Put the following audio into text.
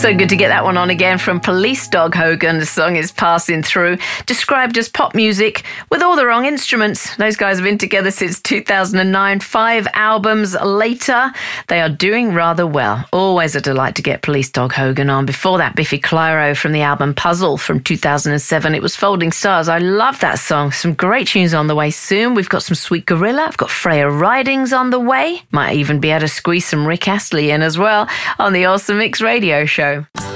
So good to get that one on again from Police Dog Hogan. The song is Passing Through, described as pop music with all the wrong instruments. Those guys have been together since 2009. 5 albums later, they are doing rather well. Always a delight to get Police Dog Hogan on. Before that, Biffy Clyro from the album Puzzle from 2007. It was Folding Stars. I love that song. Some great tunes on the way soon. We've got some Sweet Gorilla. I've got Freya Ridings on the way. Might even be able to squeeze some Rick Astley in as well on the Awesome Mix Radio Show.